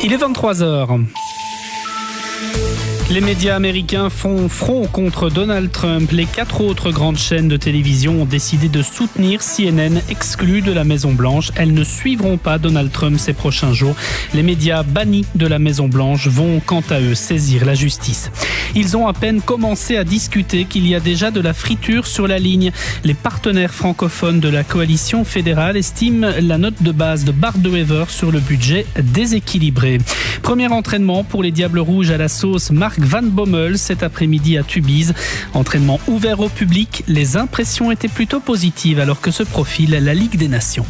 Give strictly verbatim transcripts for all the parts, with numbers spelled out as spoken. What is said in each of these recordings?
Il est vingt-trois heures. Les médias américains font front contre Donald Trump. Les quatre autres grandes chaînes de télévision ont décidé de soutenir C N N, exclues de la Maison-Blanche. Elles ne suivront pas Donald Trump ces prochains jours. Les médias bannis de la Maison-Blanche vont, quant à eux, saisir la justice. Ils ont à peine commencé à discuter qu'il y a déjà de la friture sur la ligne. Les partenaires francophones de la coalition fédérale estiment la note de base de Bart de Wever sur le budget déséquilibré. Premier entraînement pour les Diables Rouges à la sauce Marc Van Bommel cet après-midi à Tubize. Entraînement ouvert au public, les impressions étaient plutôt positives alors que se profile la Ligue des Nations.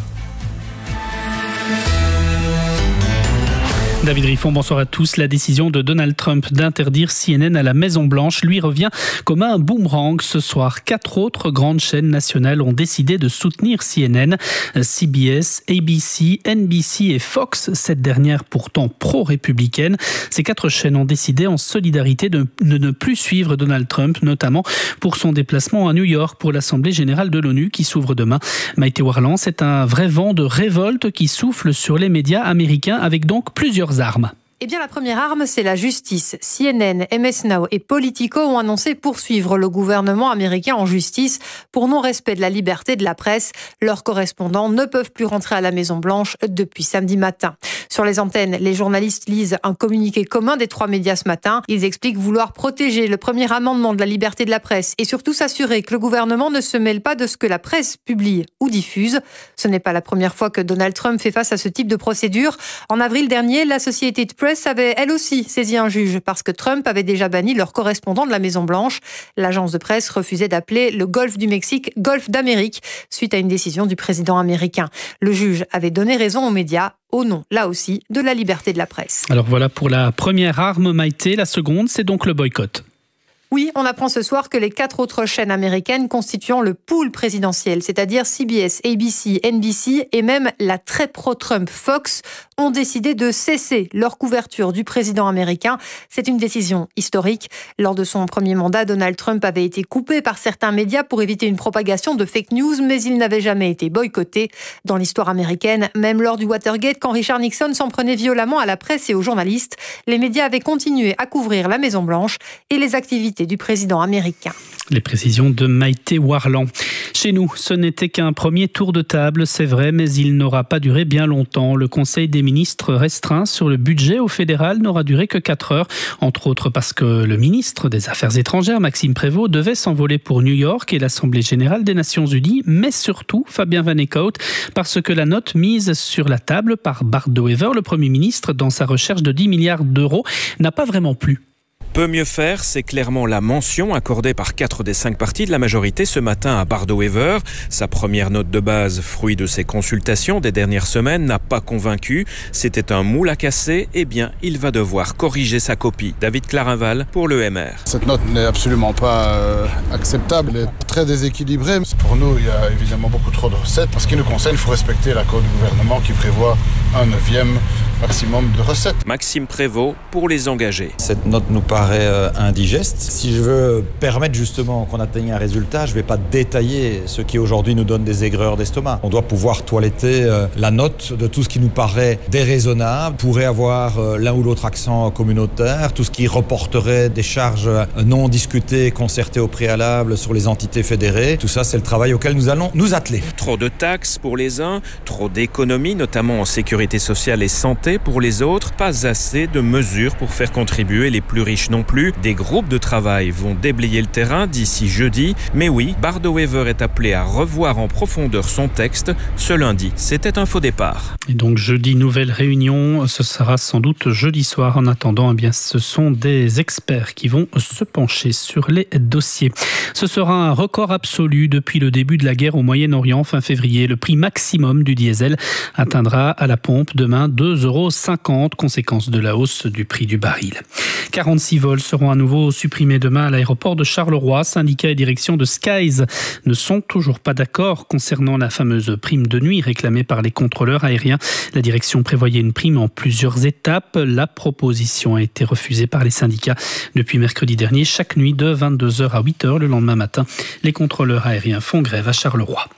David Riffon, bonsoir à tous. La décision de Donald Trump d'interdire C N N à la Maison-Blanche lui revient comme un boomerang ce soir. Quatre autres grandes chaînes nationales ont décidé de soutenir C N N. C B S, A B C, N B C et Fox, cette dernière pourtant pro-républicaine. Ces quatre chaînes ont décidé en solidarité de, de ne plus suivre Donald Trump, notamment pour son déplacement à New York pour l'Assemblée générale de l'ONU qui s'ouvre demain. Maïté Warlan, c'est un vrai vent de révolte qui souffle sur les médias américains avec donc plusieurs armes. Eh bien, la première arme, c'est la justice. C N N, M S Now et Politico ont annoncé poursuivre le gouvernement américain en justice pour non-respect de la liberté de la presse. Leurs correspondants ne peuvent plus rentrer à la Maison-Blanche depuis samedi matin. Sur les antennes, les journalistes lisent un communiqué commun des trois médias ce matin. Ils expliquent vouloir protéger le premier amendement de la liberté de la presse et surtout s'assurer que le gouvernement ne se mêle pas de ce que la presse publie ou diffuse. Ce n'est pas la première fois que Donald Trump fait face à ce type de procédure. En avril dernier, la Associated Press avait elle aussi saisi un juge parce que Trump avait déjà banni leur correspondant de la Maison-Blanche. L'agence de presse refusait d'appeler le golfe du Mexique golfe d'Amérique suite à une décision du président américain. Le juge avait donné raison aux médias au nom, là aussi, de la liberté de la presse. Alors voilà pour la première arme, Maïté. La seconde, c'est donc le boycott. Oui, on apprend ce soir que les quatre autres chaînes américaines constituant le pool présidentiel, c'est-à-dire C B S, A B C, N B C et même la très pro-Trump Fox, ont décidé de cesser leur couverture du président américain. C'est une décision historique. Lors de son premier mandat, Donald Trump avait été coupé par certains médias pour éviter une propagation de fake news, mais il n'avait jamais été boycotté. Dans l'histoire américaine, même lors du Watergate, quand Richard Nixon s'en prenait violemment à la presse et aux journalistes, les médias avaient continué à couvrir la Maison-Blanche et les activités du président américain. Les précisions de Maïté Warlan. Chez nous, ce n'était qu'un premier tour de table, c'est vrai, mais il n'aura pas duré bien longtemps. Le Conseil des ministres restreint sur le budget au fédéral n'aura duré que quatre heures, entre autres parce que le ministre des Affaires étrangères, Maxime Prévost, devait s'envoler pour New York et l'Assemblée générale des Nations unies, mais surtout Fabien Van Eekhout, parce que la note mise sur la table par Bart de Wever, le Premier ministre, dans sa recherche de dix milliards d'euros, n'a pas vraiment plu. Peut mieux faire, c'est clairement la mention accordée par quatre des cinq partis de la majorité ce matin à Bart de Wever. Sa première note de base, fruit de ses consultations des dernières semaines, n'a pas convaincu. C'était un moule à casser. Eh bien, il va devoir corriger sa copie. David Clarinval pour l'E M R. Cette note n'est absolument pas euh, acceptable. Elle est très déséquilibrée. Pour nous, il y a évidemment beaucoup trop de recettes. En ce qui nous concerne, il faut respecter l'accord du gouvernement qui prévoit un neuvième maximum de recettes. Maxime Prévost pour les engagés. Cette note nous paraît euh, indigeste. Si je veux permettre justement qu'on atteigne un résultat, je ne vais pas détailler ce qui aujourd'hui nous donne des aigreurs d'estomac. On doit pouvoir toiletter euh, la note de tout ce qui nous paraît déraisonnable, pourrait avoir euh, l'un ou l'autre accent communautaire, tout ce qui reporterait des charges non discutées, concertées au préalable sur les entités fédérées. Tout ça, c'est le travail auquel nous allons nous atteler. Trop de taxes pour les uns, trop d'économies, notamment en sécurité sociale et santé pour les autres, pas assez de mesures pour faire contribuer les plus riches non plus. Des groupes de travail vont déblayer le terrain d'ici jeudi. Mais oui, Bart de Wever est appelé à revoir en profondeur son texte. Ce lundi, c'était un faux départ. Et donc jeudi, nouvelle réunion. Ce sera sans doute jeudi soir. En attendant, eh bien, ce sont des experts qui vont se pencher sur les dossiers. Ce sera un record absolu depuis le début de la guerre au Moyen-Orient fin février. Le prix maximum du diesel atteindra à la pompe demain deux euros cinquante, conséquence de la hausse du prix du baril. quarante-six vols seront à nouveau supprimés demain à l'aéroport de Charleroi. Syndicats et direction de Skies ne sont toujours pas d'accord concernant la fameuse prime de nuit réclamée par les contrôleurs aériens. La direction prévoyait une prime en plusieurs étapes. La proposition a été refusée par les syndicats. Depuis mercredi dernier, chaque nuit de vingt-deux heures à huit heures le lendemain matin, les contrôleurs aériens font grève à Charleroi.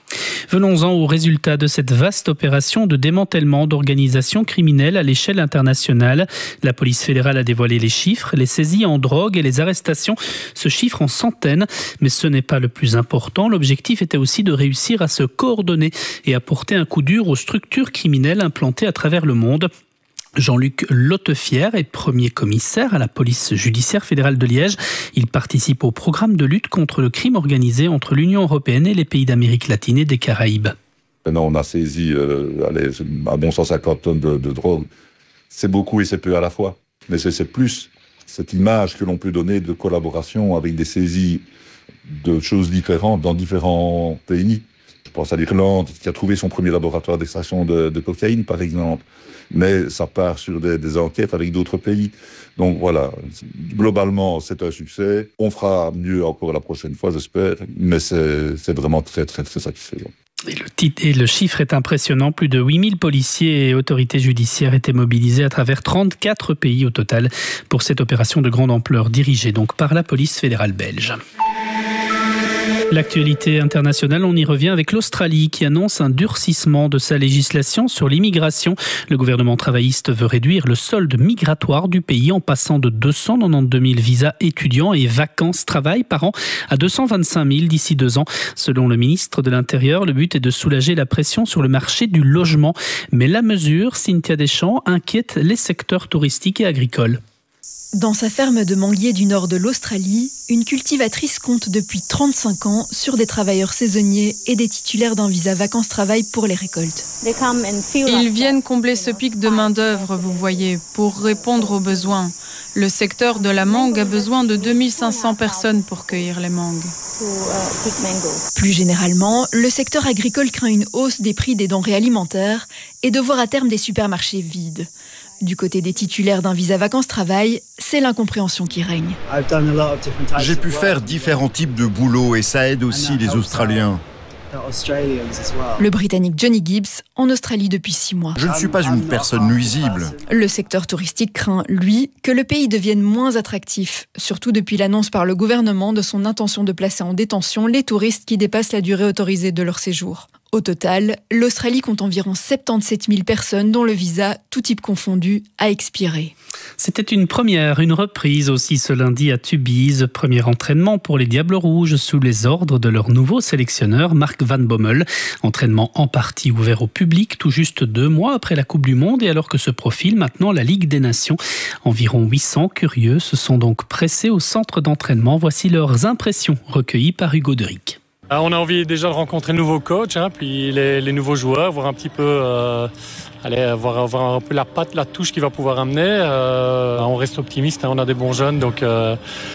Venons-en aux résultats de cette vaste opération de démantèlement d'organisations criminelles à l'échelle internationale. La police fédérale a dévoilé les chiffres, les saisies en drogue et les arrestations se chiffrent en centaines. Mais ce n'est pas le plus important. L'objectif était aussi de réussir à se coordonner et à porter un coup dur aux structures criminelles implantées à travers le monde. Jean-Luc Lottefier est premier commissaire à la police judiciaire fédérale de Liège. Il participe au programme de lutte contre le crime organisé entre l'Union européenne et les pays d'Amérique latine et des Caraïbes. Maintenant, on a saisi, euh, allez, à bon cent cinquante tonnes de, de drogue. C'est beaucoup et c'est peu à la fois. Mais c'est, c'est plus cette image que l'on peut donner de collaboration avec des saisies de choses différentes dans différents pays. Je pense à l'Irlande, qui a trouvé son premier laboratoire d'extraction de, de cocaïne, par exemple. Mais ça part sur des, des enquêtes avec d'autres pays. Donc voilà, globalement, c'est un succès. On fera mieux encore la prochaine fois, j'espère. Mais c'est, c'est vraiment très, très, très satisfaisant. Et le, titre, et le chiffre est impressionnant. Plus de huit mille policiers et autorités judiciaires étaient mobilisés à travers trente-quatre pays au total pour cette opération de grande ampleur, dirigée donc par la police fédérale belge. L'actualité internationale, on y revient avec l'Australie qui annonce un durcissement de sa législation sur l'immigration. Le gouvernement travailliste veut réduire le solde migratoire du pays en passant de deux cent quatre-vingt-douze mille visas étudiants et vacances-travail par an à deux cent vingt-cinq mille d'ici deux ans. Selon le ministre de l'Intérieur, le but est de soulager la pression sur le marché du logement. Mais la mesure, Cynthia Deschamps, inquiète les secteurs touristiques et agricoles. Dans sa ferme de manguiers du nord de l'Australie, une cultivatrice compte depuis trente-cinq ans sur des travailleurs saisonniers et des titulaires d'un visa vacances-travail pour les récoltes. Ils viennent combler ce pic de main-d'œuvre, vous voyez, pour répondre aux besoins. Le secteur de la mangue a besoin de deux mille cinq cents personnes pour cueillir les mangues. Plus généralement, le secteur agricole craint une hausse des prix des denrées alimentaires et de voir à terme des supermarchés vides. Du côté des titulaires d'un visa vacances-travail, c'est l'incompréhension qui règne. J'ai pu faire différents types de boulot et ça aide aussi les Australiens. Le Britannique Johnny Gibbs, en Australie depuis six mois. Je ne suis pas une personne nuisible. Le secteur touristique craint, lui, que le pays devienne moins attractif, surtout depuis l'annonce par le gouvernement de son intention de placer en détention les touristes qui dépassent la durée autorisée de leur séjour. Au total, l'Australie compte environ soixante-dix-sept mille personnes dont le visa, tout type confondu, a expiré. C'était une première, une reprise aussi ce lundi à Tubize. Premier entraînement pour les Diables Rouges sous les ordres de leur nouveau sélectionneur Mark Van Bommel. Entraînement en partie ouvert au public tout juste deux mois après la Coupe du Monde et alors que se profile maintenant la Ligue des Nations. Environ huit cents curieux se sont donc pressés au centre d'entraînement. Voici leurs impressions recueillies par Hugo Deric. On a envie déjà de rencontrer le nouveau coach, hein, puis les, les nouveaux joueurs, voir un petit peu, euh, allez, voir, voir un peu la patte, la touche qu'il va pouvoir amener. Euh, on reste optimiste, hein, on a des bons jeunes, donc euh,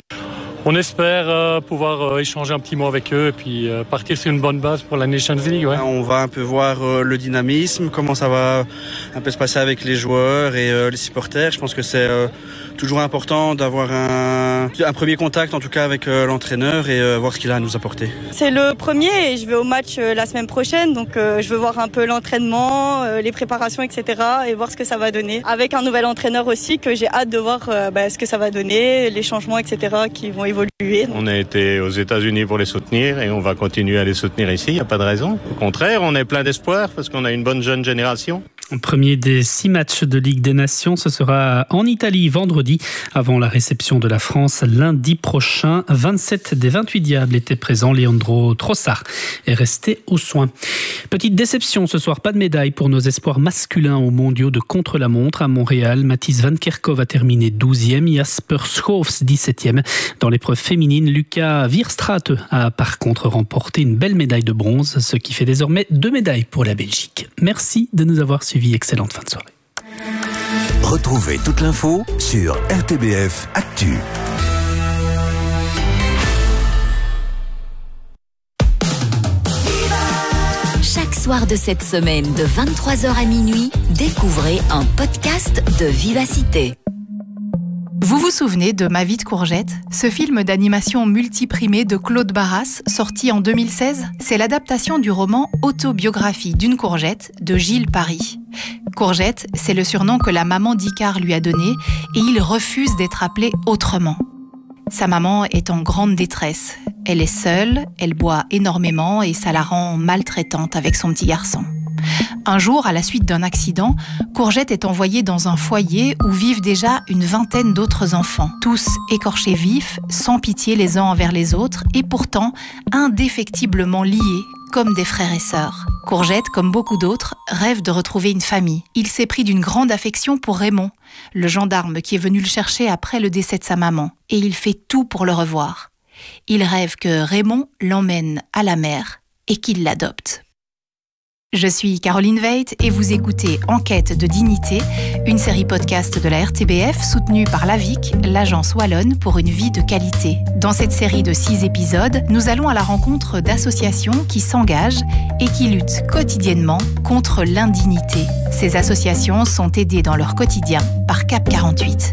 on espère euh, pouvoir euh, échanger un petit mot avec eux et puis euh, partir sur une bonne base pour la Nations League. Ouais. On va un peu voir euh, le dynamisme, comment ça va un peu se passer avec les joueurs et euh, les supporters. Je pense que c'est euh, toujours important d'avoir un, un premier contact en tout cas avec euh, l'entraîneur et euh, voir ce qu'il a à nous apporter. C'est le premier et je vais au match euh, la semaine prochaine, donc euh, je veux voir un peu l'entraînement, euh, les préparations, et cetera et voir ce que ça va donner. Avec un nouvel entraîneur aussi que j'ai hâte de voir euh, bah, ce que ça va donner, les changements, et cetera qui vont évoluer. On a été aux États-Unis pour les soutenir et on va continuer à les soutenir ici, il n'y a pas de raison. Au contraire, on est plein d'espoir parce qu'on a une bonne jeune génération. Le premier des six matchs de Ligue des Nations, ce sera en Italie vendredi, avant la réception de la France lundi prochain. vingt-sept des vingt-huit Diables étaient présents. Leandro Trossard est resté aux soins. Petite déception ce soir, pas de médaille pour nos espoirs masculins aux mondiaux de contre-la-montre à Montréal. Mathis Van Kerkhove a terminé douzième, Jasper Schoofs dix-septième. Dans l'épreuve féminine, Lucas Wierstraat a par contre remporté une belle médaille de bronze, ce qui fait désormais deux médailles pour la Belgique. Merci de nous avoir suivis. Excellente fin de soirée. Retrouvez toute l'info sur R T B F Actu. Chaque soir de cette semaine, de vingt-trois heures à minuit, découvrez un podcast de Vivacité. Vous vous souvenez de Ma vie de courgette, ce film d'animation multiprimé de Claude Barras, sorti en deux mille seize? C'est l'adaptation du roman Autobiographie d'une courgette de Gilles Paris. Courgette, c'est le surnom que la maman d'Icare lui a donné et il refuse d'être appelé autrement. Sa maman est en grande détresse. Elle est seule, elle boit énormément et ça la rend maltraitante avec son petit garçon. Un jour, à la suite d'un accident, Courgette est envoyée dans un foyer où vivent déjà une vingtaine d'autres enfants, tous écorchés vifs, sans pitié les uns envers les autres et pourtant indéfectiblement liés comme des frères et sœurs. Courgette, comme beaucoup d'autres, rêve de retrouver une famille. Il s'est pris d'une grande affection pour Raymond, le gendarme qui est venu le chercher après le décès de sa maman, et il fait tout pour le revoir. Il rêve que Raymond l'emmène à la mer et qu'il l'adopte. Je suis Caroline Veit et vous écoutez Enquête de dignité, une série podcast de la R T B F soutenue par l'A V I C, l'agence wallonne pour une vie de qualité. Dans cette série de six épisodes, nous allons à la rencontre d'associations qui s'engagent et qui luttent quotidiennement contre l'indignité. Ces associations sont aidées dans leur quotidien par Cap quarante-huit.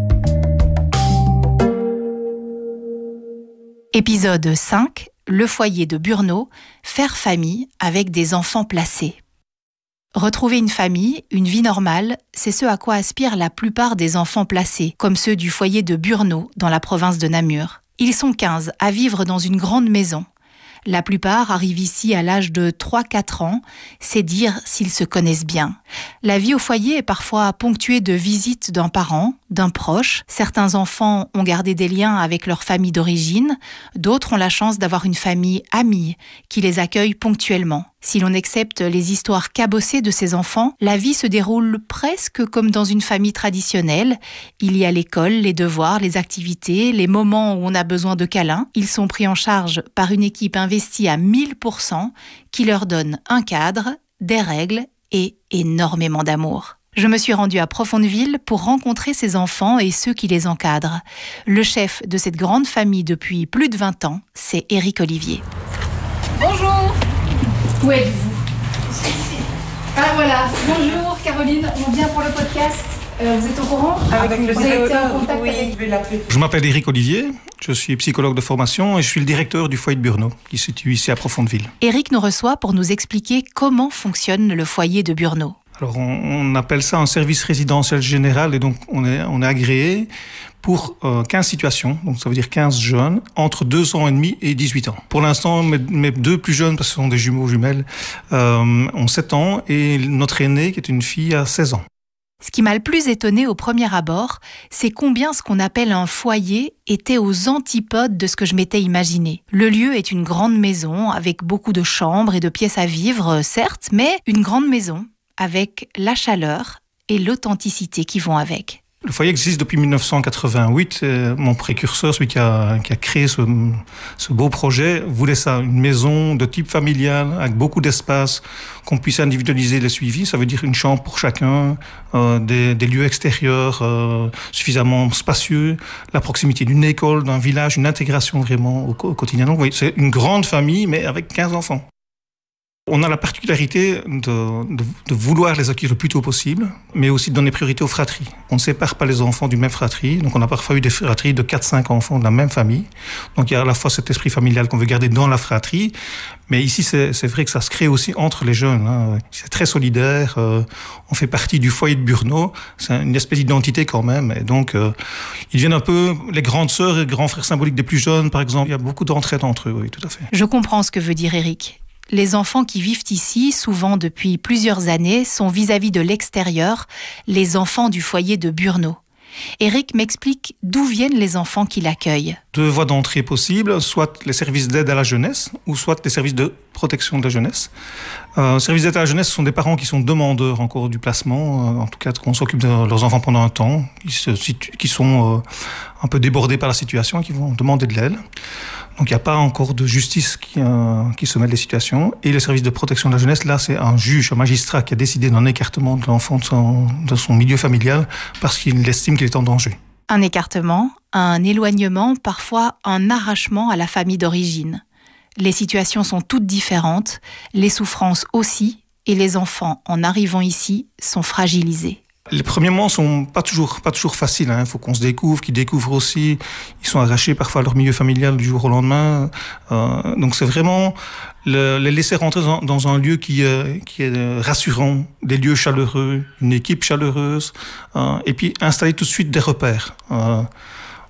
Épisode cinq. Le foyer de Burno, faire famille avec des enfants placés. Retrouver une famille, une vie normale, c'est ce à quoi aspirent la plupart des enfants placés, comme ceux du foyer de Burno, dans la province de Namur. Ils sont quinze à vivre dans une grande maison. La plupart arrivent ici à l'âge de trois à quatre ans, c'est dire s'ils se connaissent bien. La vie au foyer est parfois ponctuée de visites d'un parent, d'un proche. Certains enfants ont gardé des liens avec leur famille d'origine, d'autres ont la chance d'avoir une famille amie qui les accueille ponctuellement. Si l'on accepte les histoires cabossées de ces enfants, la vie se déroule presque comme dans une famille traditionnelle. Il y a l'école, les devoirs, les activités, les moments où on a besoin de câlins. Ils sont pris en charge par une équipe investie à mille pour cent qui leur donne un cadre, des règles et énormément d'amour. Je me suis rendue à Profondeville pour rencontrer ces enfants et ceux qui les encadrent. Le chef de cette grande famille depuis plus de vingt ans, c'est Éric Olivier. Bonjour. Où êtes-vous? Ah voilà, bonjour Caroline, on vient pour le podcast. Euh, vous êtes au courant? Avec le Vous avez été en contact oui, avec... je vais l'appeler. Je m'appelle Éric Olivier, je suis psychologue de formation et je suis le directeur du foyer de Burno, qui se situe ici à Profondeville. Éric nous reçoit pour nous expliquer comment fonctionne le foyer de Burno. Alors on, on appelle ça un service résidentiel général et donc on est, on est agréé pour euh, quinze situations, donc ça veut dire quinze jeunes, entre deux ans et demi et dix-huit ans. Pour l'instant, mes, mes deux plus jeunes, parce que ce sont des jumeaux jumelles, euh, ont sept ans et notre aînée, qui est une fille, a seize ans. Ce qui m'a le plus étonné au premier abord, c'est combien ce qu'on appelle un foyer était aux antipodes de ce que je m'étais imaginé. Le lieu est une grande maison avec beaucoup de chambres et de pièces à vivre, certes, mais une grande maison avec la chaleur et l'authenticité qui vont avec. Le foyer existe depuis mille neuf cent quatre-vingt-huit. Et mon précurseur, celui qui a, qui a créé ce, ce beau projet, voulait ça, une maison de type familial, avec beaucoup d'espace, qu'on puisse individualiser les suivis. Ça veut dire une chambre pour chacun, euh, des, des lieux extérieurs euh, suffisamment spacieux, la proximité d'une école, d'un village, une intégration vraiment au, au quotidien. Donc oui, c'est une grande famille, mais avec quinze enfants. On a la particularité de, de, de vouloir les accueillir le plus tôt possible, mais aussi de donner priorité aux fratries. On ne sépare pas les enfants d'une même fratrie, donc on a parfois eu des fratries de quatre à cinq enfants de la même famille. Donc il y a à la fois cet esprit familial qu'on veut garder dans la fratrie, mais ici c'est, c'est vrai que ça se crée aussi entre les jeunes. Hein. C'est très solidaire, euh, on fait partie du foyer de Burno, c'est une espèce d'identité quand même, et donc euh, ils deviennent un peu les grandes sœurs et grands frères symboliques des plus jeunes, par exemple. Il y a beaucoup d'entraide entre eux, oui, tout à fait. Je comprends ce que veut dire Éric. Les enfants qui vivent ici, souvent depuis plusieurs années, sont vis-à-vis de l'extérieur les enfants du foyer de Burno. Éric m'explique d'où viennent les enfants qui l'accueillent. Deux voies d'entrée possibles, soit les services d'aide à la jeunesse, ou soit les services de protection de la jeunesse. Euh, les services d'aide à la jeunesse sont des parents qui sont demandeurs encore du placement, euh, en tout cas qu'on s'occupe de leurs enfants pendant un temps, qui, se situ- qui sont euh, un peu débordés par la situation et qui vont demander de l'aide. Donc il n'y a pas encore de justice qui, euh, qui se mêle des situations. Et le service de protection de la jeunesse, là, c'est un juge, un magistrat qui a décidé d'un écartement de l'enfant de son, de son milieu familial parce qu'il estime qu'il est en danger. Un écartement, un éloignement, parfois un arrachement à la famille d'origine. Les situations sont toutes différentes, les souffrances aussi, et les enfants, en arrivant ici, sont fragilisés. Les premiers mois sont pas toujours, pas toujours faciles. Il hein. faut qu'on se découvre, qu'ils découvrent aussi. Ils sont arrachés parfois à leur milieu familial du jour au lendemain. Euh, donc c'est vraiment le, les laisser rentrer dans, dans un lieu qui, euh, qui est rassurant, des lieux chaleureux, une équipe chaleureuse, euh, et puis installer tout de suite des repères. Euh,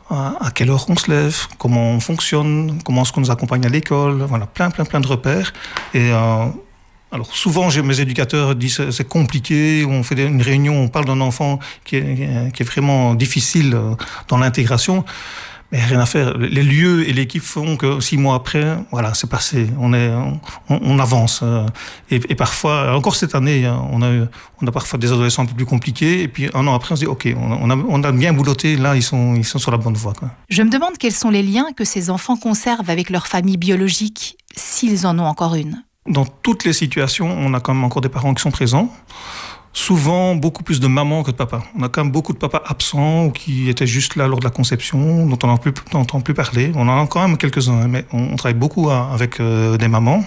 à, à quelle heure on se lève, comment on fonctionne, comment est-ce qu'on nous accompagne à l'école, voilà, plein, plein, plein de repères. Et euh, alors souvent, j'ai, mes éducateurs disent que c'est compliqué, on fait une réunion, on parle d'un enfant qui est, qui est vraiment difficile dans l'intégration. Mais rien à faire. Les lieux et l'équipe font que six mois après, voilà, c'est passé. On est, on, on avance. Et, et parfois, encore cette année, on a, on a parfois des adolescents un peu plus compliqués. Et puis un an après, on se dit, ok, on a, on a bien bouloté. Là, ils sont, ils sont sur la bonne voie, quoi. Je me demande quels sont les liens que ces enfants conservent avec leur famille biologique, s'ils en ont encore une. Dans toutes les situations, on a quand même encore des parents qui sont présents. Souvent, beaucoup plus de mamans que de papas. On a quand même beaucoup de papas absents ou qui étaient juste là lors de la conception, dont on n'entend plus parler. On en a quand même quelques-uns, mais on, on travaille beaucoup avec euh, des mamans.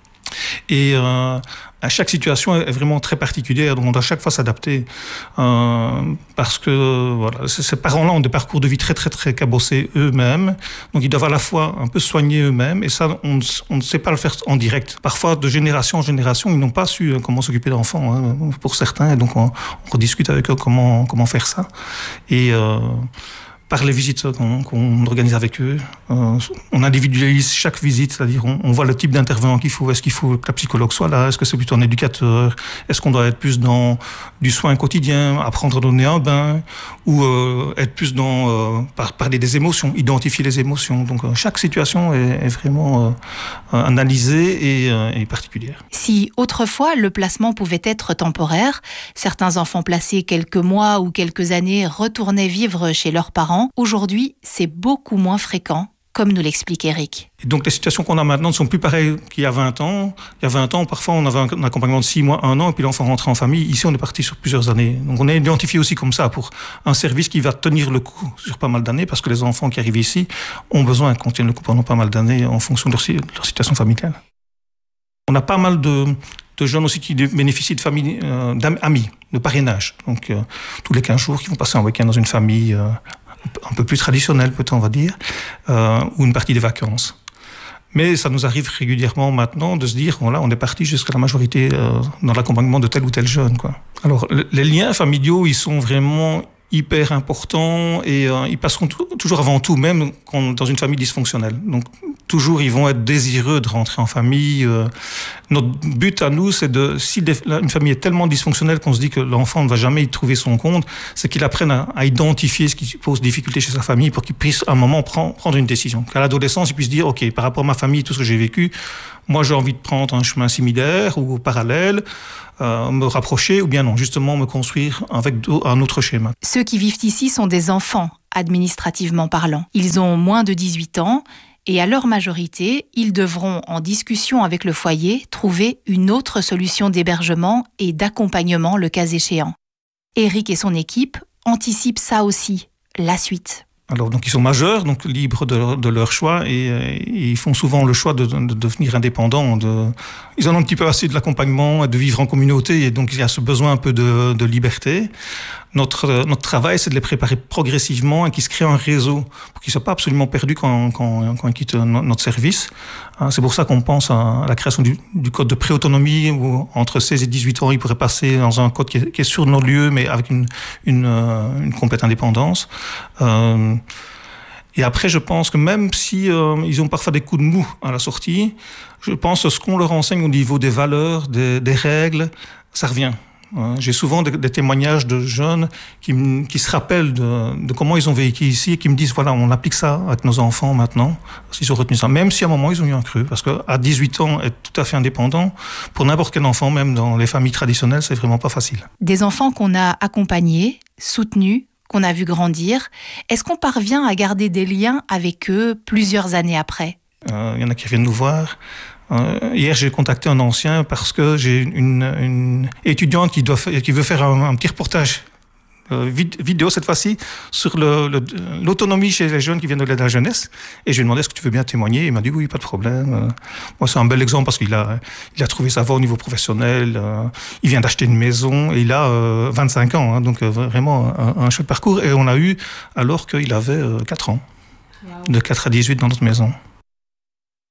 Et euh, à chaque situation est vraiment très particulière, donc on doit à chaque fois s'adapter. Euh, parce que voilà, ces parents-là ont des parcours de vie très très très cabossés eux-mêmes, donc ils doivent à la fois un peu soigner eux-mêmes, et ça on, on ne sait pas le faire en direct. Parfois de génération en génération, ils n'ont pas su comment s'occuper d'enfants, hein, pour certains, et donc on, on rediscute avec eux comment, comment faire ça. Et euh, par les visites qu'on, qu'on organise avec eux, euh, on individualise chaque visite, c'est-à-dire on, on voit le type d'intervenant qu'il faut. Est-ce qu'il faut que la psychologue soit là? Est-ce que c'est plutôt un éducateur? Est-ce qu'on doit être plus dans du soin quotidien, apprendre à donner un bain, ou euh, être plus dans euh, par, parler des émotions, identifier les émotions? Donc euh, chaque situation est, est vraiment euh, analysée et, euh, et particulière. Si autrefois le placement pouvait être temporaire, certains enfants placés quelques mois ou quelques années retournaient vivre chez leurs parents. Aujourd'hui, c'est beaucoup moins fréquent, comme nous l'explique Eric. Et donc les situations qu'on a maintenant ne sont plus pareilles qu'il y a vingt ans. Il y a vingt ans, parfois on avait un accompagnement de six mois, un an, et puis l'enfant rentrait en famille. Ici, on est parti sur plusieurs années. Donc on est identifié aussi comme ça pour un service qui va tenir le coup sur pas mal d'années, parce que les enfants qui arrivent ici ont besoin qu'on tienne le coup pendant pas mal d'années en fonction de leur, de leur situation familiale. On a pas mal de, de jeunes aussi qui bénéficient de familles, euh, d'amis, de parrainage. Donc euh, tous les quinze jours, qui vont passer un week-end dans une famille euh, un peu plus traditionnel, peut-on, on va dire, euh, ou une partie des vacances. Mais ça nous arrive régulièrement maintenant de se dire, voilà, on est parti jusqu'à la majorité euh, dans l'accompagnement de tel ou tel jeune, quoi. Alors, les liens familiaux, ils sont vraiment hyper importants et euh, ils passeront t- toujours avant tout, même quand, dans une famille dysfonctionnelle. Donc, toujours, ils vont être désireux de rentrer en famille. Euh, notre but à nous, c'est de, si des, là, une famille est tellement dysfonctionnelle qu'on se dit que l'enfant ne va jamais y trouver son compte, c'est qu'il apprenne à, à identifier ce qui pose difficulté chez sa famille pour qu'il puisse à un moment prendre, prendre une décision. Qu'à l'adolescence, il puisse dire, OK, par rapport à ma famille, tout ce que j'ai vécu, moi, j'ai envie de prendre un chemin similaire ou parallèle, euh, me rapprocher, ou bien non, justement me construire avec un autre schéma. Ceux qui vivent ici sont des enfants, administrativement parlant. Ils ont moins de dix-huit ans et à leur majorité, ils devront, en discussion avec le foyer, trouver une autre solution d'hébergement et d'accompagnement le cas échéant. Eric et son équipe anticipent ça aussi, la suite. Alors, donc, ils sont majeurs, donc libres de leur, de leur choix, et, et ils font souvent le choix de, de, de devenir indépendants. De, ils en ont un petit peu assez de l'accompagnement, de vivre en communauté, et donc il y a ce besoin un peu de, de liberté. Notre, notre travail, c'est de les préparer progressivement et qu'ils se créent un réseau pour qu'ils ne soient pas absolument perdus quand, quand, quand ils quittent notre service. C'est pour ça qu'on pense à la création du, du code de préautonomie où entre seize et dix-huit ans, ils pourraient passer dans un code qui est, qui est sur nos lieux, mais avec une, une, une complète indépendance. Euh, et après, je pense que même si euh, ils ont parfois des coups de mou à la sortie, je pense que ce qu'on leur enseigne au niveau des valeurs, des, des règles, ça revient. J'ai souvent des, des témoignages de jeunes qui, qui se rappellent de, de comment ils ont vécu ici et qui me disent, voilà, on applique ça avec nos enfants maintenant, s'ils ont retenu ça. Même si à un moment, ils ont eu un creux. Parce qu'à dix-huit ans, être tout à fait indépendant, pour n'importe quel enfant, même dans les familles traditionnelles, c'est vraiment pas facile. Des enfants qu'on a accompagnés, soutenus, qu'on a vu grandir, est-ce qu'on parvient à garder des liens avec eux plusieurs années après ? Euh, il y en a qui viennent nous voir. Euh, hier, j'ai contacté un ancien parce que j'ai une, une étudiante qui, doit fa- qui veut faire un, un petit reportage euh, vid- vidéo cette fois-ci sur le, le, l'autonomie chez les jeunes qui viennent de l'aide à la jeunesse. Et je lui ai demandé, est-ce que tu veux bien témoigner? Il m'a dit oui, pas de problème. Euh, moi, c'est un bel exemple parce qu'il a, il a trouvé sa voie au niveau professionnel. Euh, il vient d'acheter une maison et il a euh, vingt-cinq ans. Hein, donc euh, vraiment un, un chouette parcours. Et on l'a eu alors qu'il avait euh, quatre ans. Wow. De quatre à dix-huit dans notre maison.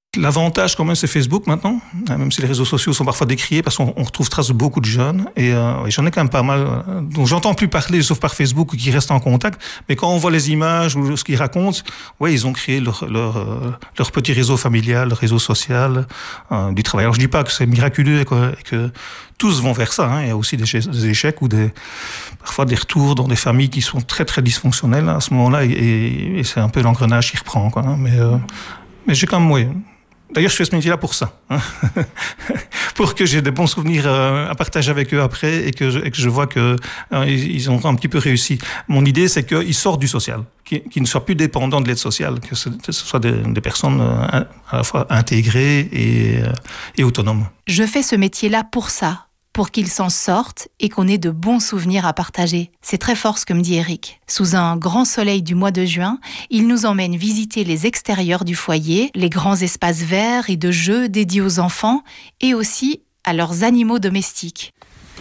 L'avantage quand même, c'est Facebook maintenant, même si les réseaux sociaux sont parfois décriés, parce qu'on retrouve trace de beaucoup de jeunes, et euh, j'en ai quand même pas mal, dont j'entends plus parler, sauf par Facebook, qui restent en contact, mais quand on voit les images ou ce qu'ils racontent, ouais, ils ont créé leur, leur, euh, leur petit réseau familial, leur réseau social, euh, du travail. Alors je dis pas que c'est miraculeux et que, et que tous vont vers ça, hein. Il y a aussi des, des échecs ou des, parfois des retours dans des familles qui sont très très dysfonctionnelles à ce moment-là, et, et, et c'est un peu l'engrenage qui reprend, quoi, hein. Mais, euh, mais j'ai quand même, ouais. D'ailleurs, je fais ce métier-là pour ça, hein. Pour que j'ai des bons souvenirs euh, à partager avec eux après et que je, et que je vois que euh, ils ont un petit peu réussi. Mon idée, c'est qu'ils sortent du social, qu'ils, qu'ils ne soient plus dépendants de l'aide sociale, que ce, que ce soit des, des personnes euh, à la fois intégrées et, euh, et autonomes. Je fais ce métier-là pour ça, pour qu'ils s'en sortent et qu'on ait de bons souvenirs à partager. C'est très fort ce que me dit Eric. Sous un grand soleil du mois de juin, il nous emmène visiter les extérieurs du foyer, les grands espaces verts et de jeux dédiés aux enfants et aussi à leurs animaux domestiques.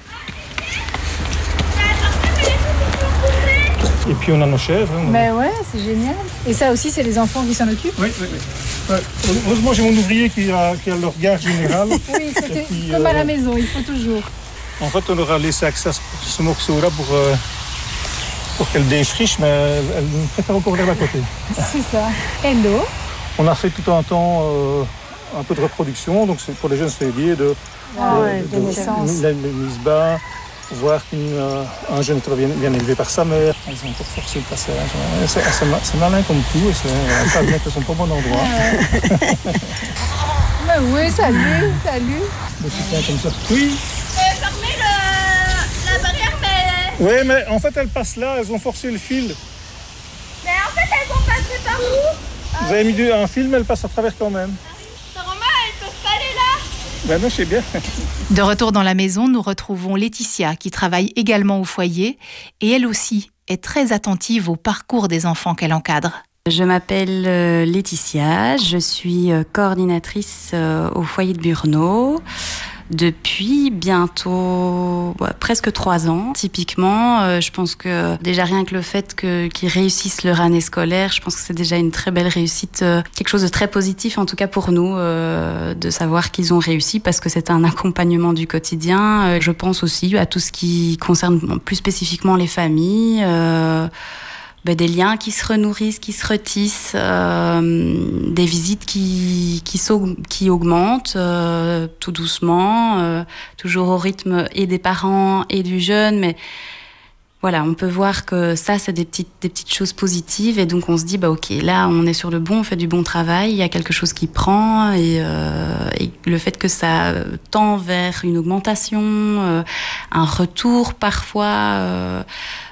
Et puis on a nos chèvres. Hein, Mais ouais, c'est génial. Et ça aussi, c'est les enfants qui s'en occupent? Oui, oui, oui. Ouais. Heureusement, j'ai mon ouvrier qui a, qui a le regard général. Oui, c'était puis, comme euh, à la maison, il faut toujours. En fait, on leur a laissé accès à ce, ce morceau-là pour, euh, pour qu'elle défriche, mais elle préfère encore vers la côté. C'est ça. Hello. On a fait tout un temps euh, un peu de reproduction, donc c'est, pour les jeunes, c'est lié de, ah, de, ouais, de, de naissance. La mise bas, voir qu'un euh, jeune était bien, bien élevé par sa mère. Ils ont encore forcé le passage. C'est, c'est, c'est malin comme tout, et c'est, ça vient qu'elles sont pas au bon endroit. Mais oui, salut, salut. Des soutiens comme ça. Oui. Fermez le, la barrière, mais... Oui, mais en fait, elles passent là, elles ont forcé le fil. Mais en fait, elles vont passer par où? Vous avez mis un fil, mais elles passent à travers quand même. Normalement, elles peuvent pas aller là. Ben non, je sais bien. De retour dans la maison, nous retrouvons Laetitia qui travaille également au foyer et elle aussi est très attentive au parcours des enfants qu'elle encadre. Je m'appelle Laetitia, je suis coordinatrice au foyer de Burnau depuis bientôt ouais, presque trois ans. Typiquement, euh, je pense que déjà rien que le fait que, qu'ils réussissent leur année scolaire, je pense que c'est déjà une très belle réussite, euh, quelque chose de très positif en tout cas pour nous, euh, de savoir qu'ils ont réussi parce que c'est un accompagnement du quotidien. Euh, je pense aussi à tout ce qui concerne plus spécifiquement les familles, euh, ben, des liens qui se renourrissent, qui se retissent, euh, des visites qui, qui, qui augmentent euh, tout doucement, euh, toujours au rythme et des parents et du jeune, mais voilà, on peut voir que ça, c'est des petites, des petites choses positives et donc on se dit, bah ok, là on est sur le bon, on fait du bon travail, il y a quelque chose qui prend et, euh, et le fait que ça tend vers une augmentation, euh, un retour parfois euh,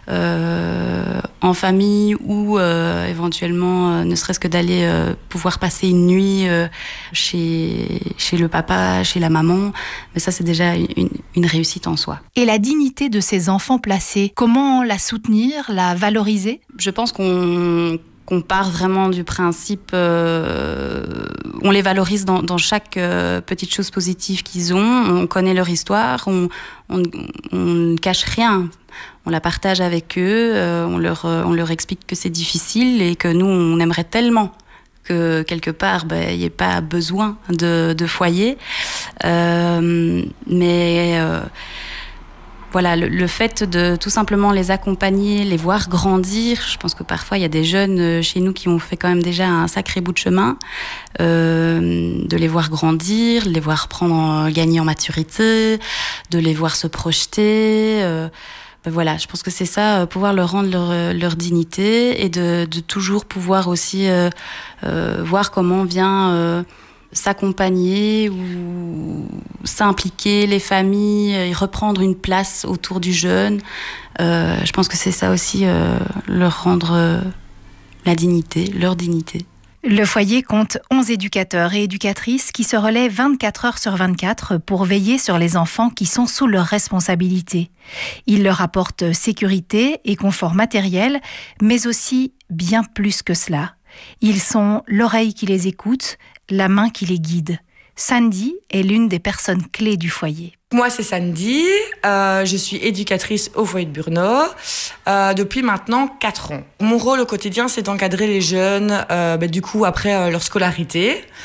euh, en famille ou euh, éventuellement euh, ne serait-ce que d'aller euh, pouvoir passer une nuit euh, chez, chez le papa, chez la maman, mais ça c'est déjà une, une réussite en soi. Et la dignité de ces enfants placés, comment la soutenir, la valoriser ? Je pense qu'on qu'on part vraiment du principe, euh, on les valorise dans, dans chaque euh, petite chose positive qu'ils ont, on connaît leur histoire, on, on, on ne cache rien, on la partage avec eux, euh, on, leur, on leur explique que c'est difficile et que nous, on aimerait tellement que quelque part, ben, il n'y ait pas besoin de, de foyer, euh, mais... Euh, Voilà, le, le fait de tout simplement les accompagner, les voir grandir. Je pense que parfois, il y a des jeunes chez nous qui ont fait quand même déjà un sacré bout de chemin. Euh, de les voir grandir, de les voir prendre, gagner en maturité, de les voir se projeter. Euh, ben voilà, je pense que c'est ça, pouvoir leur rendre leur, leur dignité et de, de toujours pouvoir aussi euh, euh, voir comment vient... Euh, s'accompagner ou s'impliquer, les familles, et reprendre une place autour du jeune. Euh, je pense que c'est ça aussi, euh, leur rendre euh, la dignité, leur dignité. Le foyer compte onze éducateurs et éducatrices qui se relaient vingt-quatre heures sur vingt-quatre pour veiller sur les enfants qui sont sous leur responsabilité. Ils leur apportent sécurité et confort matériel, mais aussi bien plus que cela. Ils sont l'oreille qui les écoute, la main qui les guide. Sandy est l'une des personnes clés du foyer. Moi, c'est Sandy. Euh, je suis éducatrice au foyer de Burnau euh, depuis maintenant quatre ans. Mon rôle au quotidien, c'est d'encadrer les jeunes, euh, bah, du coup, après euh, leur scolarité.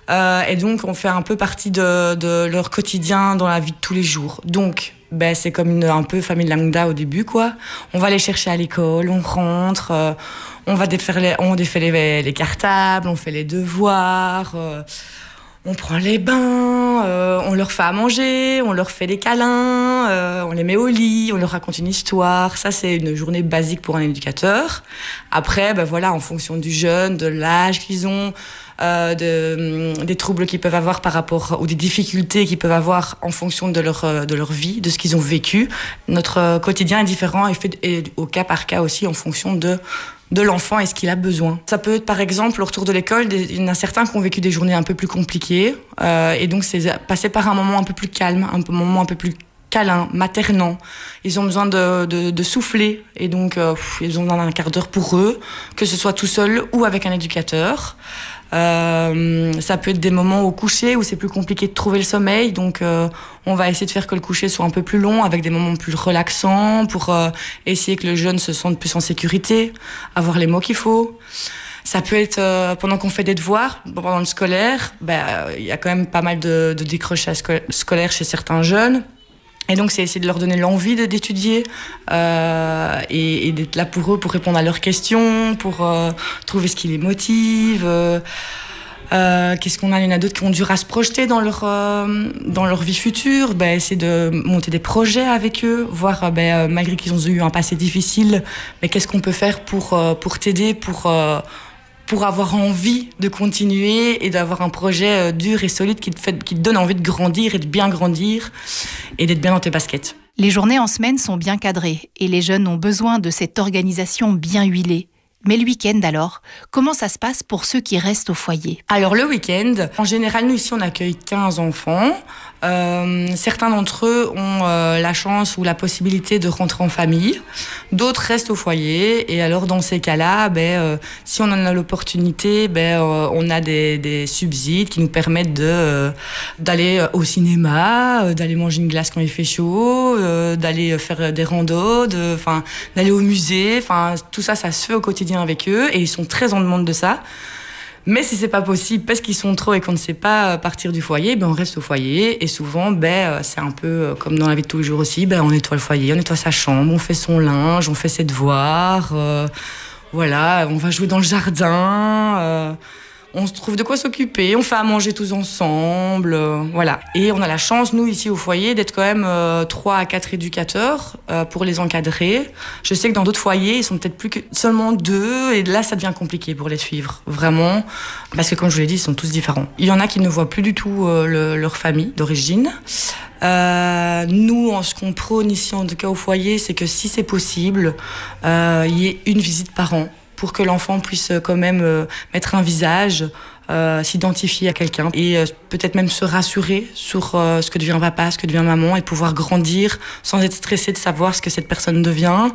Euh, et donc, on fait un peu partie de, de leur quotidien dans la vie de tous les jours. Donc, ben, c'est comme une un peu famille lambda au début, quoi. On va les chercher à l'école, on rentre, euh, on va défaire les, on défait les, les cartables, on fait les devoirs, euh, on prend les bains, euh, on leur fait à manger, on leur fait des câlins, euh, on les met au lit, on leur raconte une histoire. Ça, c'est une journée basique pour un éducateur. Après, ben voilà, en fonction du jeune, de l'âge qu'ils ont, euh, de, des troubles qu'ils peuvent avoir par rapport, ou des difficultés qu'ils peuvent avoir en fonction de leur, de leur vie, de ce qu'ils ont vécu. Notre quotidien est différent et fait et au cas par cas aussi en fonction de de l'enfant et ce qu'il a besoin. Ça peut être par exemple au retour de l'école, il y en a certains qui ont vécu des journées un peu plus compliquées euh, et donc c'est passé par un moment un peu plus calme, un moment un peu plus câlin, maternant. Ils ont besoin de, de, de souffler et donc euh, ils ont besoin d'un quart d'heure pour eux, que ce soit tout seul ou avec un éducateur. Euh, ça peut être des moments au coucher où c'est plus compliqué de trouver le sommeil, donc euh, on va essayer de faire que le coucher soit un peu plus long avec des moments plus relaxants pour euh, essayer que le jeune se sente plus en sécurité, avoir les mots qu'il faut. Ça peut être euh, pendant qu'on fait des devoirs, pendant le scolaire, ben, euh, y a quand même pas mal de, de décrochage scolaire chez certains jeunes. Et donc, c'est essayer de leur donner l'envie de, d'étudier euh, et, et d'être là pour eux, pour répondre à leurs questions, pour euh, trouver ce qui les motive. Euh, euh, qu'est-ce qu'on a ? Il y en a d'autres qui ont dur à se projeter dans leur, euh, dans leur vie future. Ben, essayer de monter des projets avec eux, voir, ben, malgré qu'ils ont eu un passé difficile, mais qu'est-ce qu'on peut faire pour, euh, pour t'aider, pour... Euh, pour avoir envie de continuer et d'avoir un projet dur et solide qui te, fait, qui te donne envie de grandir et de bien grandir et d'être bien dans tes baskets. Les journées en semaine sont bien cadrées et les jeunes ont besoin de cette organisation bien huilée. Mais le week-end alors, comment ça se passe pour ceux qui restent au foyer ? Alors le week-end, en général, nous ici on accueille quinze enfants. Euh, certains d'entre eux ont euh, la chance ou la possibilité de rentrer en famille. D'autres restent au foyer. Et alors dans ces cas-là, ben, euh, si on en a l'opportunité, ben, euh, on a des, des subsides qui nous permettent de, euh, d'aller au cinéma, euh, d'aller manger une glace quand il fait chaud, euh, d'aller faire des randos, de, enfin, d'aller au musée. Enfin, tout ça, ça se fait au quotidien avec eux et ils sont très en demande de ça. Mais si c'est pas possible parce qu'ils sont trop et qu'on ne sait pas partir du foyer, ben on reste au foyer et souvent ben c'est un peu comme dans la vie de tous les jours aussi, ben on nettoie le foyer, on nettoie sa chambre, on fait son linge, on fait ses devoirs, euh, voilà, on va jouer dans le jardin. Euh, On se trouve de quoi s'occuper, on fait à manger tous ensemble, euh, voilà. Et on a la chance, nous, ici au foyer, d'être quand même euh, trois à quatre éducateurs euh, pour les encadrer. Je sais que dans d'autres foyers, ils sont peut-être plus que seulement deux, et là, ça devient compliqué pour les suivre, vraiment. Parce que, comme je vous l'ai dit, ils sont tous différents. Il y en a qui ne voient plus du tout euh, le, leur famille d'origine. Euh, nous, en ce qu'on prône ici, en tout cas au foyer, c'est que si c'est possible, euh, il y ait une visite par an, pour que l'enfant puisse quand même euh, mettre un visage, euh, s'identifier à quelqu'un et euh, peut-être même se rassurer sur euh, ce que devient papa, ce que devient maman et pouvoir grandir sans être stressé de savoir ce que cette personne devient.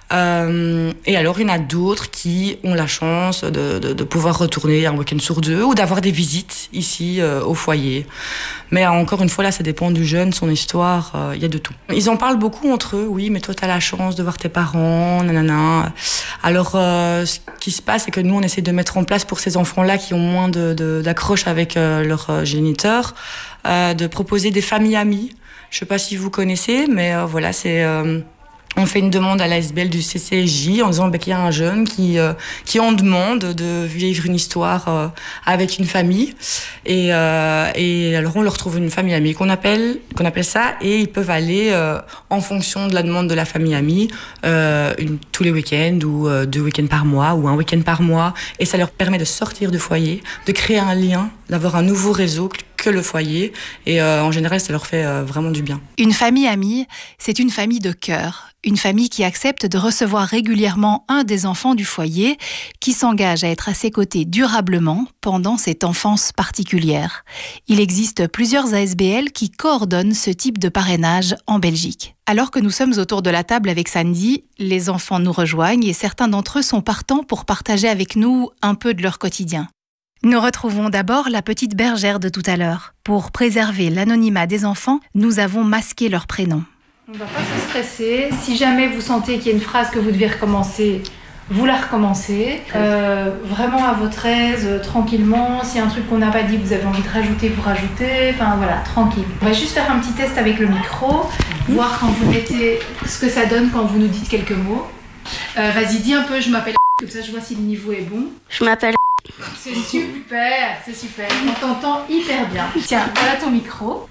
Euh, et alors, il y en a d'autres qui ont la chance de, de, de pouvoir retourner un week-end sur deux ou d'avoir des visites ici euh, au foyer. Mais euh, encore une fois, là, ça dépend du jeune, son histoire, il euh, y a de tout. Ils en parlent beaucoup entre eux, oui, mais toi, t'as la chance de voir tes parents, nanana. Alors, euh, ce qui se passe, c'est que nous, on essaie de mettre en place pour ces enfants-là qui ont moins de, de, d'accroche avec euh, leur euh, géniteur, euh, de proposer des familles amies. Je sais pas si vous connaissez, mais euh, voilà, c'est... Euh, on fait une demande à l'A S B L du C C S J en disant bah, qu'il y a un jeune qui, euh, qui en demande de vivre une histoire euh, avec une famille. Et, euh, et alors, on leur trouve une famille amie qu'on appelle, qu'on appelle ça, et ils peuvent aller, euh, en fonction de la demande de la famille amie, euh, une, tous les week-ends ou euh, deux week-ends par mois ou un week-end par mois. Et ça leur permet de sortir du foyer, de créer un lien, d'avoir un nouveau réseau que le foyer. Et euh, en général, ça leur fait euh, vraiment du bien. Une famille amie, c'est une famille de cœur. Une famille qui accepte de recevoir régulièrement un des enfants du foyer, qui s'engage à être à ses côtés durablement pendant cette enfance particulière. Il existe plusieurs A S B L qui coordonnent ce type de parrainage en Belgique. Alors que nous sommes autour de la table avec Sandy, les enfants nous rejoignent et certains d'entre eux sont partants pour partager avec nous un peu de leur quotidien. Nous retrouvons d'abord la petite bergère de tout à l'heure. Pour préserver l'anonymat des enfants, nous avons masqué leurs prénoms. On ne va pas se stresser. Si jamais vous sentez qu'il y a une phrase que vous devez recommencer, Vous la recommencez, euh, vraiment à votre aise, euh, tranquillement. S'il y a un truc qu'on n'a pas dit, vous avez envie de rajouter, vous rajoutez. Enfin voilà, tranquille. On va juste faire un petit test avec le micro, voir quand vous mettez ce que ça donne quand vous nous dites quelques mots. Euh, vas-y, dis un peu, je m'appelle, comme ça je vois si le niveau est bon. Je m'appelle. C'est super, c'est super. On t'entend hyper bien. Tiens, voilà ton micro.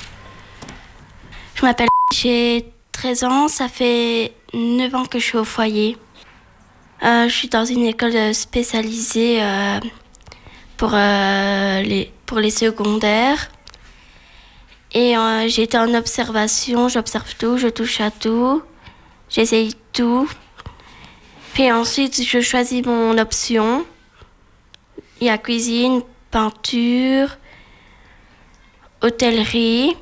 Je m'appelle. J'ai treize ans, ça fait neuf ans que je suis au foyer. Euh, je suis dans une école spécialisée euh, pour, euh, les, pour les secondaires. Et euh, j'ai été en observation, j'observe tout, je touche à tout, j'essaye tout. Puis ensuite, je choisis mon option. Il y a cuisine, peinture, hôtellerie.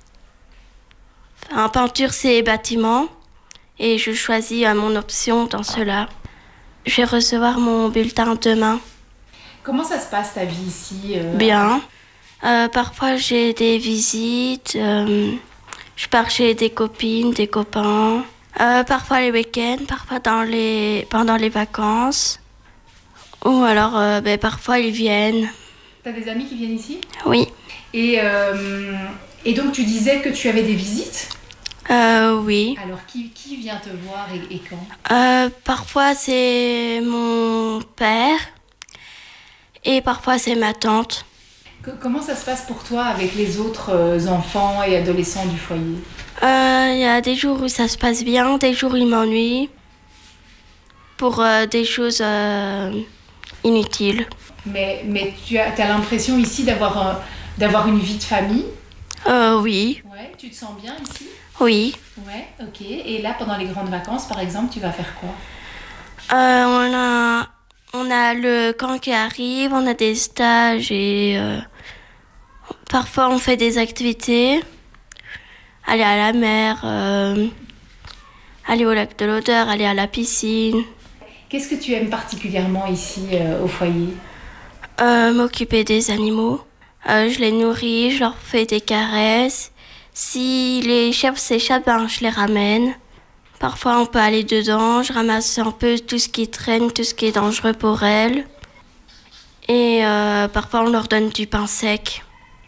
En peinture, c'est bâtiment. Et je choisis euh, mon option dans cela. Je vais recevoir mon bulletin demain. Comment ça se passe ta vie ici euh... Bien. Euh, parfois j'ai des visites. Euh, je pars chez des copines, des copains. Euh, parfois les week-ends, parfois dans les... pendant les vacances. Ou alors euh, ben, parfois ils viennent. T'as des amis qui viennent ici ? Oui. Et, euh... Et donc tu disais que tu avais des visites ? Euh, oui. Alors, qui, qui vient te voir et, et quand ? euh, Parfois, c'est mon père et parfois, c'est ma tante. Que, comment ça se passe pour toi avec les autres euh, enfants et adolescents du foyer ? Il euh, y a des jours où ça se passe bien, des jours où ils m'ennuient pour euh, des choses euh, inutiles. Mais, mais tu as, t'as l'impression ici d'avoir, euh, d'avoir une vie de famille ? euh, Oui. Ouais, tu te sens bien ici ? Oui. Ouais, ok. Et là, pendant les grandes vacances, par exemple, tu vas faire quoi ? euh, on, a, on a le camp qui arrive, on a des stages et euh, parfois on fait des activités. Aller à la mer, euh, aller au lac de l'Odeur, aller à la piscine. Qu'est-ce que tu aimes particulièrement ici euh, au foyer ? euh, M'occuper des animaux. Euh, je les nourris, je leur fais des caresses. Si les chèvres s'échappent, ben, je les ramène. Parfois, on peut aller dedans. Je ramasse un peu tout ce qui traîne, tout ce qui est dangereux pour elles. Et euh, parfois, on leur donne du pain sec.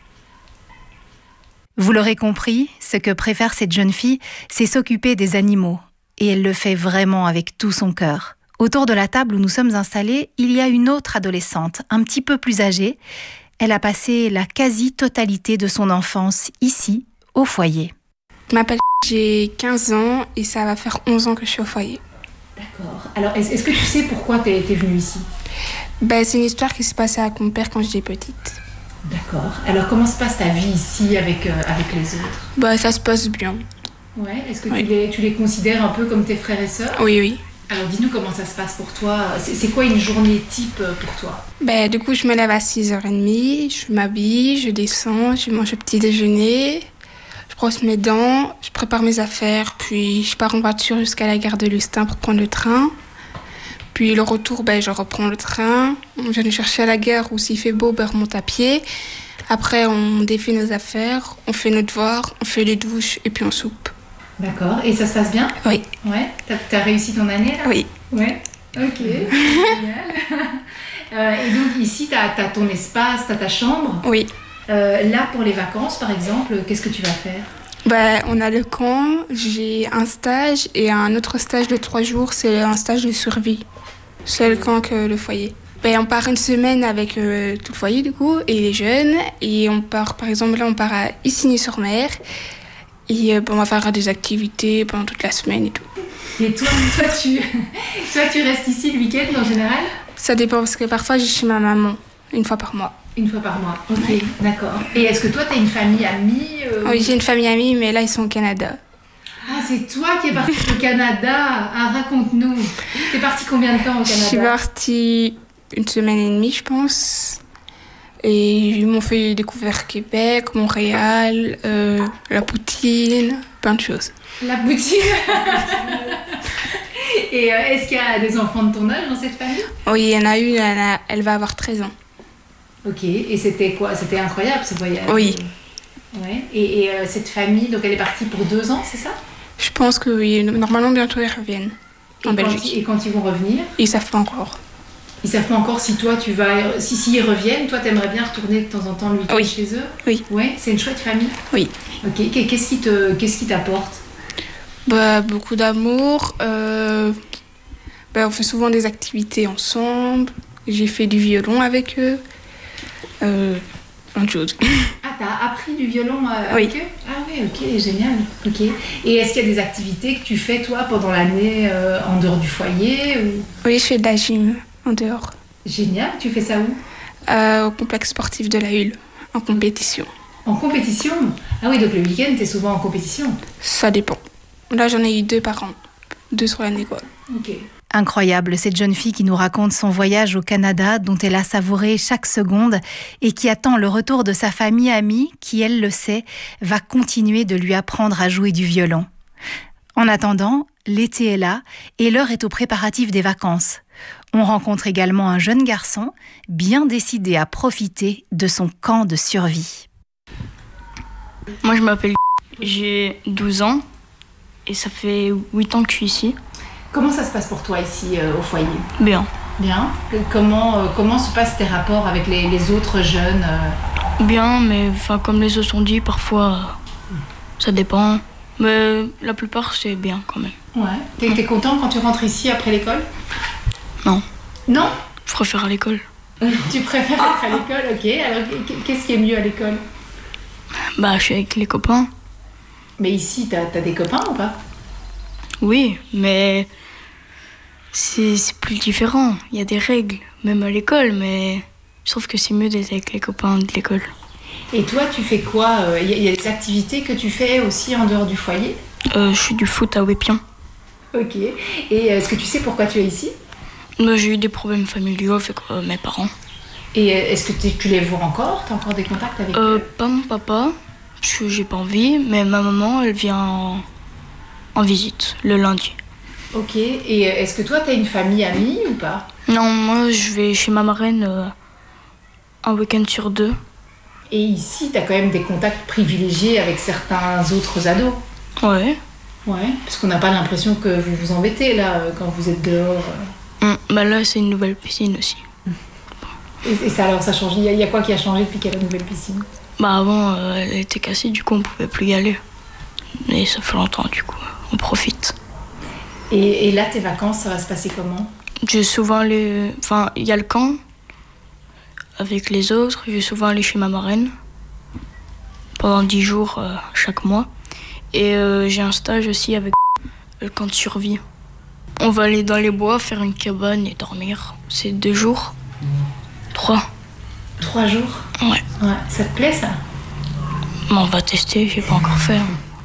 Vous l'aurez compris, ce que préfère cette jeune fille, c'est s'occuper des animaux. Et elle le fait vraiment avec tout son cœur. Autour de la table où nous sommes installés, il y a une autre adolescente, un petit peu plus âgée. Elle a passé la quasi-totalité de son enfance ici, au foyer. Je m'appelle, j'ai quinze ans et ça va faire onze ans que je suis au foyer. D'accord. Alors, est-ce, est-ce que tu sais pourquoi tu es venue ici ? Ben, c'est une histoire qui s'est passée avec mon père quand j'étais petite. D'accord. Alors, comment se passe ta vie ici avec, euh, avec les autres ? Ben, ça se passe bien. Ouais. Est-ce que oui. tu, les, tu les considères un peu comme tes frères et sœurs ? Oui, oui. Alors, dis-nous comment ça se passe pour toi. C'est, c'est quoi une journée type pour toi ? Ben, du coup, je me lève à six heures trente, je m'habille, je descends, je mange le petit déjeuner. Je brosse mes dents, je prépare mes affaires, puis je pars en voiture jusqu'à la gare de Lustin pour prendre le train. Puis le retour, ben, je reprends le train. On vient nous chercher à la gare où s'il fait beau, ben, on remonte à pied. Après, on défait nos affaires, on fait nos devoirs, on fait les douches et puis on soupe. D'accord. Et ça se passe bien ? Oui. Ouais. T'as, t'as réussi ton année là ? Oui. Ouais. Ok. Génial. Euh, et donc ici, t'as, t'as ton espace, t'as ta chambre ? Oui. Euh, là, pour les vacances, par exemple, qu'est-ce que tu vas faire ? Ben, on a le camp, j'ai un stage et un autre stage de trois jours, c'est un stage de survie. C'est le camp que le foyer. Ben, on part une semaine avec euh, tout le foyer du coup et les jeunes et on part, par exemple là, on part à Isigny-sur-Mer et euh, ben, on va faire des activités pendant toute la semaine et tout. Et toi, toi, tu, toi, tu restes ici le week-end en général ? Ça dépend parce que parfois je suis chez ma maman, une fois par mois. Une fois par mois, ok, ouais. D'accord. Et est-ce que toi, tu as une famille amie euh... Oui, j'ai une famille amie, mais là, ils sont au Canada. Ah, c'est toi qui es partie au Canada. Ah, raconte-nous. T'es partie combien de temps au Canada ? Je suis partie une semaine et demie, je pense. Et ils m'ont fait découvrir Québec, Montréal, euh, la poutine, plein de choses. La poutine. Et euh, est-ce qu'il y a des enfants de ton âge dans cette famille ? Oui, il y en a une, elle, a, elle va avoir treize ans. Ok, et c'était quoi ? C'était incroyable ce voyage ? Oui. Ouais. Et, et euh, cette famille, donc elle est partie pour deux ans, c'est ça ? Je pense que oui, normalement bientôt ils reviennent. en et Belgique. Quand, et quand ils vont revenir? Ils savent pas encore. Ils savent pas encore si toi tu vas, si s'ils reviennent, toi t'aimerais bien retourner de temps en temps le week-end oui. chez eux? Oui. Ouais, c'est une chouette famille. Oui. Ok. Qu'est-ce qui te, qu'est-ce qui t'apporte? Bah beaucoup d'amour. Euh... Bah, on fait souvent des activités ensemble. J'ai fait du violon avec eux. Euh... Plein de choses. Ah, t'as appris du violon euh, oui. avec eux? Ah oui, ok, génial. Ok. Et est-ce qu'il y a des activités que tu fais toi pendant l'année euh, en dehors du foyer ou... Oui, je fais de la gym en dehors. Génial. Tu fais ça où? euh, Au complexe sportif de la Hulle, en compétition. En compétition? Ah oui, donc le week-end, t'es souvent en compétition? Ça dépend. Là, j'en ai eu deux par an. Deux sur l'année, quoi. Ok. Incroyable, cette jeune fille qui nous raconte son voyage au Canada dont elle a savouré chaque seconde et qui attend le retour de sa famille amie qui, elle le sait, va continuer de lui apprendre à jouer du violon. En attendant, l'été est là et l'heure est aux préparatifs des vacances. On rencontre également un jeune garçon bien décidé à profiter de son camp de survie. Moi je m'appelle, j'ai douze ans et ça fait huit ans que je suis ici. Comment ça se passe pour toi ici euh, au foyer? Bien. Bien. Comment, euh, comment se passent tes rapports avec les, les autres jeunes euh... Bien, mais enfin, comme les autres ont dit, parfois euh, ça dépend. Mais la plupart c'est bien quand même. Ouais. T'es, t'es content quand tu rentres ici après l'école? Non. Non? Je préfère à l'école. Tu préfères être à l'école? Ok. Alors qu'est-ce qui est mieux à l'école? Bah je suis avec les copains. Mais ici t'as, t'as des copains ou pas? Oui, mais c'est, c'est plus différent. Il y a des règles, même à l'école, mais je trouve que c'est mieux d'être avec les copains de l'école. Et toi, tu fais quoi? Il y, y a des activités que tu fais aussi en dehors du foyer? euh, Je fais du foot à Wépian. Ok. Et est-ce que tu sais pourquoi tu es ici? Bah, j'ai eu des problèmes familiaux avec euh, mes parents. Et est-ce que tu les vois encore? Tu as encore des contacts avec euh, eux? Pas mon papa, parce que j'ai pas envie, mais ma maman, elle vient en... en visite le lundi. Ok, et est-ce que toi, tu as une famille amie ou pas? Non, moi, je vais chez ma marraine euh, un week-end sur deux. Et ici, tu as quand même des contacts privilégiés avec certains autres ados? Ouais. Ouais, parce qu'on n'a pas l'impression que vous vous embêtez, là, quand vous êtes dehors. Mmh, bah là, c'est une nouvelle piscine aussi. Et, et ça, alors, ça change. Il y, y a quoi qui a changé depuis qu'il y a la nouvelle piscine? Bah avant, euh, elle était cassée, du coup, on pouvait plus y aller. Mais ça fait longtemps, du coup, on profite. Et, et là, tes vacances, ça va se passer comment? J'ai souvent les... Enfin, il y a le camp avec les autres. Je vais souvent aller chez ma marraine pendant dix jours euh, chaque mois. Et euh, j'ai un stage aussi avec le camp de survie. On va aller dans les bois, faire une cabane et dormir. C'est deux jours. Trois. Trois jours? Ouais. Ouais. Ça te plaît, ça? On va tester, j'ai pas encore fait.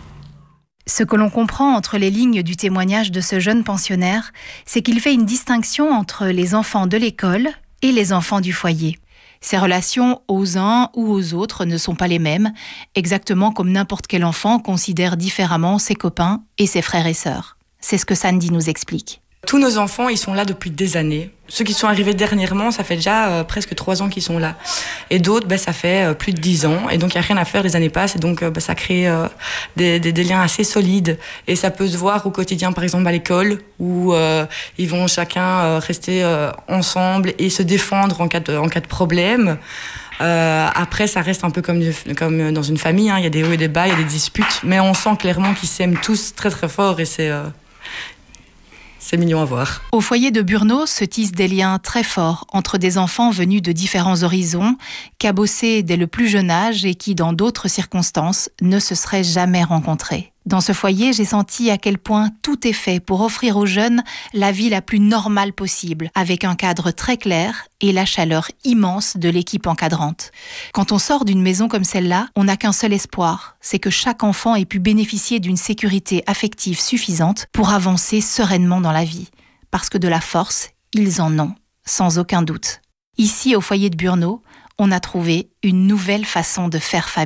Ce que l'on comprend entre les lignes du témoignage de ce jeune pensionnaire, c'est qu'il fait une distinction entre les enfants de l'école et les enfants du foyer. Ces relations aux uns ou aux autres ne sont pas les mêmes, exactement comme n'importe quel enfant considère différemment ses copains et ses frères et sœurs. C'est ce que Sandy nous explique. Tous nos enfants, ils sont là depuis des années. Ceux qui sont arrivés dernièrement, ça fait déjà euh, presque trois ans qu'ils sont là. Et d'autres, ben, ça fait euh, plus de dix ans. Et donc, il n'y a rien à faire, les années passent. Et donc, euh, ben, ça crée euh, des, des, des liens assez solides. Et ça peut se voir au quotidien, par exemple, à l'école, où euh, ils vont chacun euh, rester euh, ensemble et se défendre en cas de, en cas de problème. Euh, après, ça reste un peu comme, comme dans une famille. Hein. Il y a des hauts et des bas, il y a des disputes. Mais on sent clairement qu'ils s'aiment tous très, très fort. Et c'est... Euh, C'est mignon à voir. Au foyer de Burno se tissent des liens très forts entre des enfants venus de différents horizons, cabossés dès le plus jeune âge et qui, dans d'autres circonstances, ne se seraient jamais rencontrés. Dans ce foyer, j'ai senti à quel point tout est fait pour offrir aux jeunes la vie la plus normale possible, avec un cadre très clair et la chaleur immense de l'équipe encadrante. Quand on sort d'une maison comme celle-là, on n'a qu'un seul espoir, c'est que chaque enfant ait pu bénéficier d'une sécurité affective suffisante pour avancer sereinement dans la vie. Parce que de la force, ils en ont, sans aucun doute. Ici, au foyer de Burno, on a trouvé une nouvelle façon de faire famille.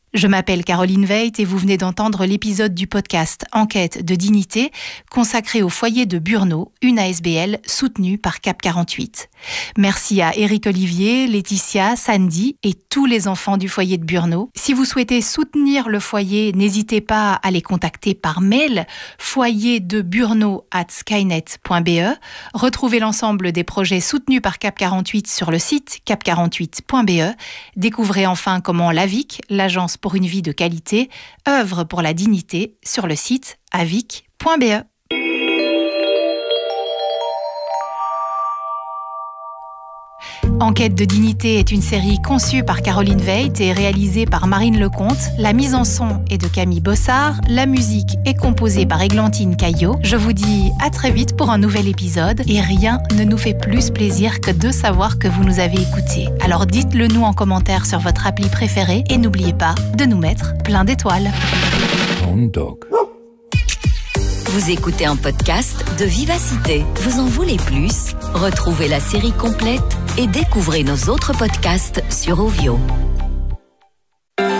Je m'appelle Caroline Veit et vous venez d'entendre l'épisode du podcast Enquête de dignité consacré au foyer de Burno, une A S B L soutenue par Cap quarante-huit. Merci à Éric Olivier, Laetitia, Sandy et tous les enfants du foyer de Burno. Si vous souhaitez soutenir le foyer, n'hésitez pas à les contacter par mail foyer de burno arobase skynet point b e. Retrouvez l'ensemble des projets soutenus par Cap quarante-huit sur le site cap quarante-huit point b e. Découvrez enfin comment l'AVIC, l'Agence pour une vie de qualité, œuvre pour la dignité sur le site avic point b e. Enquête de dignité est une série conçue par Caroline Veit et réalisée par Marine Lecomte. La mise en son est de Camille Bossard. La musique est composée par Églantine Caillot. Je vous dis à très vite pour un nouvel épisode. Et rien ne nous fait plus plaisir que de savoir que vous nous avez écoutés. Alors dites-le nous en commentaire sur votre appli préférée et n'oubliez pas de nous mettre plein d'étoiles. Vous écoutez un podcast de Vivacité. Vous en voulez plus? Retrouvez la série complète et découvrez nos autres podcasts sur Ovio.